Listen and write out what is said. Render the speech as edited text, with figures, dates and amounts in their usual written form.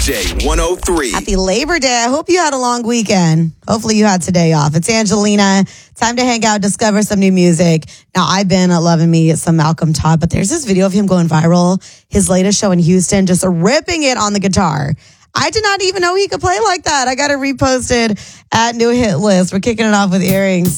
DJ 103. Happy Labor Day. I hope you had a long weekend. Hopefully you had today off. It's Angelina. Time to hang out, discover some new music. Now, I've been loving me some Malcolm Todd, but there's this video of him going viral. His latest show in Houston, just ripping it on the guitar. I did not even know he could play like that. I got it reposted at New Hit List. We're kicking it off with Earrings.